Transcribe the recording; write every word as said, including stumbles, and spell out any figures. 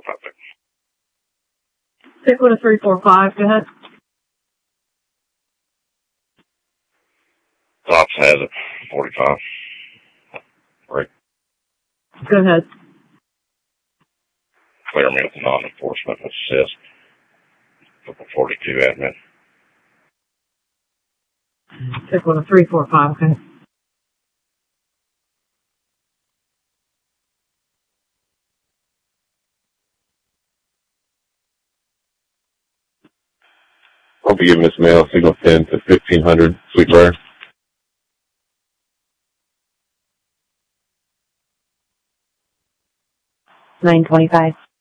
five six. Pick one of three four five, go ahead. Tops has it, forty-five. Right. Go ahead. Clear me with non-enforcement assist. Triple forty-two admin. Pick one of three four five, okay. I'll be giving this mail signal ten to fifteen hundred, Sweet Briar. nine twenty-five.